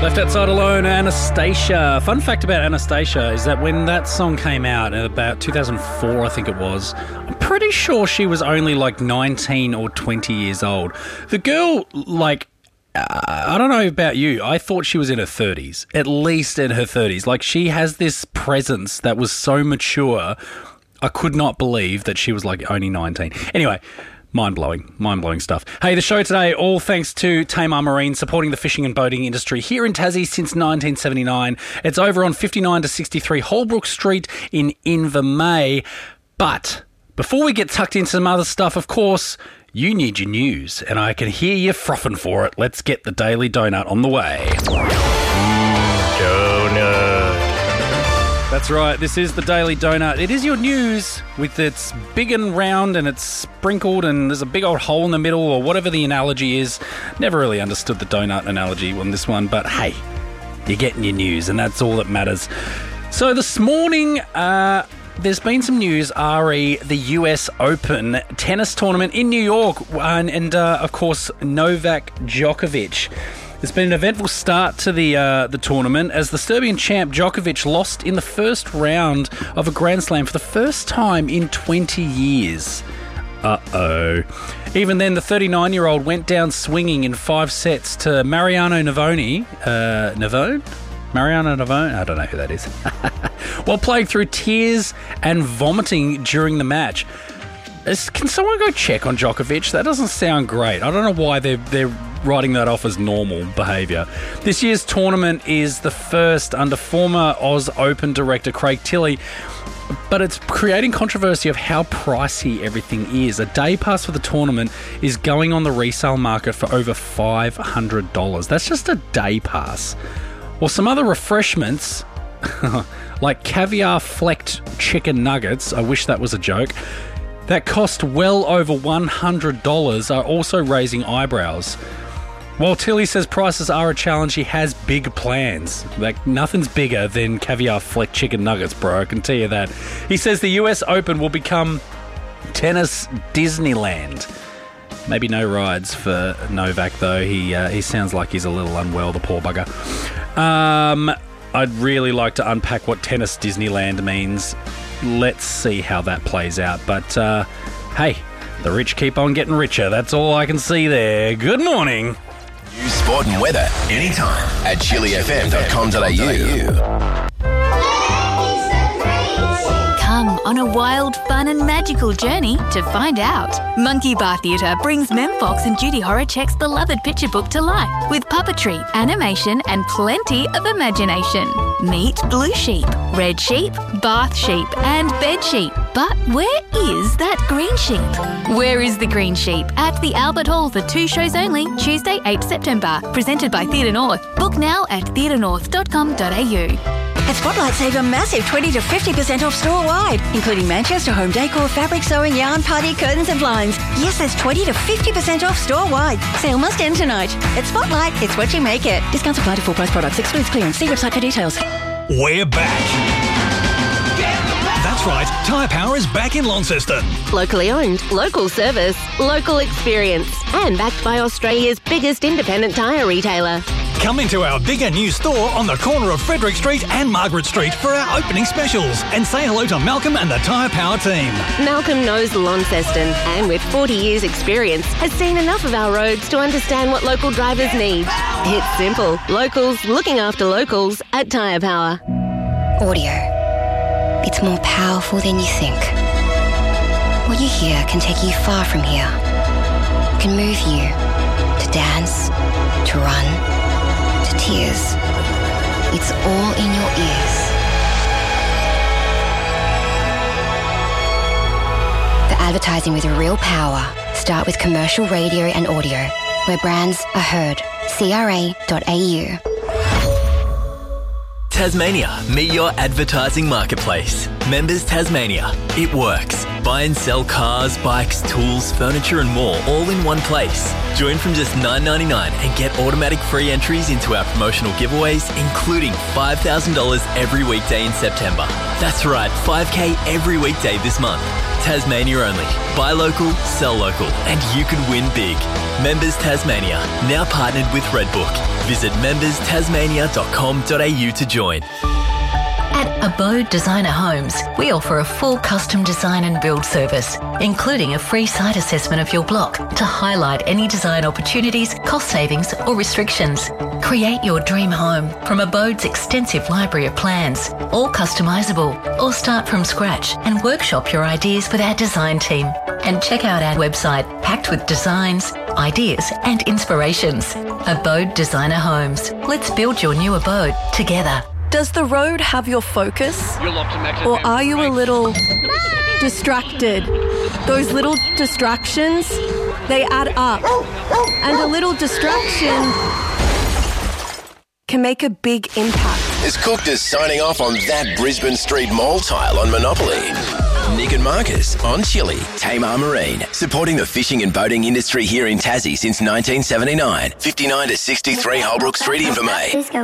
Left Outside Alone, Anastacia. Fun fact about Anastacia is that when that song came out in about 2004, I think it was, I'm pretty sure she was only like 19 or 20 years old. The girl, like, I don't know about you, I thought she was in her 30s, at least in her 30s. Like, she has this presence that was so mature, I could not believe that she was like only 19. Anyway, mind-blowing stuff. Hey, the show today, all thanks to Tamar Marine, supporting the fishing and boating industry here in Tassie since 1979. It's over on 59 to 63 Holbrook Street in Invermay. But before we get tucked into some other stuff, of course, you need your news, and I can hear you frothing for it. Let's get the Daily Donut on the way. Donut. That's right, this is the Daily Donut. It is your news with its big and round and it's sprinkled and there's a big old hole in the middle or whatever the analogy is. Never really understood the donut analogy on this one, but hey, you're getting your news and that's all that matters. So this morning, there's been some news, the US Open tennis tournament in New York and of course, Novak Djokovic. It's been an eventful start to the tournament as the Serbian champ Djokovic lost in the first round of a Grand Slam for the first time in 20 years. Uh-oh. Even then, the 39-year-old went down swinging in 5 sets to Mariano Navone. Mariano Navone? I don't know who that is. While playing through tears and vomiting during the match. Can someone go check on Djokovic? That doesn't sound great. I don't know why they're writing that off as normal behaviour. This year's tournament is the first under former Oz Open director Craig Tilley, but it's creating controversy of how pricey everything is. A day pass for the tournament is going on the resale market for over $500. That's just a day pass. Well, some other refreshments, like caviar flecked chicken nuggets, I wish that was a joke, that cost well over $100 are also raising eyebrows. While Tilly says prices are a challenge, he has big plans. Like, nothing's bigger than caviar fleck chicken nuggets, bro, I can tell you that. He says the US Open will become tennis Disneyland. Maybe no rides for Novak, though. He sounds like he's a little unwell, the poor bugger. I'd really like to unpack what tennis Disneyland means. Let's see how that plays out. But, hey, the rich keep on getting richer. That's all I can see there. Good morning. News, sport and weather anytime at chillyfm.com.au. Come on a wild, fun and magical journey to find out. Monkey Bar Theatre brings Mem Fox and Judy Horacek's beloved picture book to life with puppetry, animation and plenty of imagination. Meet Blue Sheep, Red Sheep, Bath Sheep and Bed Sheep. But where is that green sheep? Where is the green sheep? At the Albert Hall for 2 shows only, Tuesday 8 September. Presented by Theatre North. Book now at theatrenorth.com.au. At Spotlight, save a massive 20 to 50% off store-wide, including Manchester home decor, fabric sewing, yarn, party, curtains and blinds. Yes, that's 20 to 50% off store-wide. Sale must end tonight. At Spotlight, it's what you make it. Discounts apply to full-price products. Excludes clearance. See website for details. We're back. That's right, Tyre Power is back in Launceston. Locally owned, local service, local experience, and backed by Australia's biggest independent tyre retailer. Come into our bigger new store on the corner of Frederick Street and Margaret Street for our opening specials and say hello to Malcolm and the Tyre Power team. Malcolm knows Launceston and with 40 years experience has seen enough of our roads to understand what local drivers need. It's simple. Locals looking after locals at Tyre Power. Audio. It's more powerful than you think. What you hear can take you far from here. Can move you to dance, to run, to tears. It's all in your ears. The advertising with real power. Start with commercial radio and audio, where brands are heard. CRA.au. Tasmania, meet your advertising marketplace. Members Tasmania. It works. Buy and sell cars, bikes, tools, furniture and more all in one place. Join from just $9.99 and get automatic free entries into our promotional giveaways, including $5,000 every weekday in September. That's right, $5K every weekday this month. Tasmania only. Buy local, sell local, and you could win big. Members Tasmania, now partnered with Redbook. Visit memberstasmania.com.au to join. At Abode Designer Homes, we offer a full custom design and build service, including a free site assessment of your block to highlight any design opportunities, cost savings or restrictions. Create your dream home from Abode's extensive library of plans, all customisable, or start from scratch and workshop your ideas with our design team. And check out our website packed with designs, ideas and inspirations. Abode Designer Homes. Let's build your new abode together. Does the road have your focus? Or are you a little distracted? Those little distractions, they add up. And a little distraction can make a big impact. As Cooked is signing off on that Brisbane Street Mall tile on Monopoly. Nick and Marcus on Chili, Tamar Marine, supporting the fishing and boating industry here in Tassie since 1979. 59 to 63 Holbrook Street, Invermay.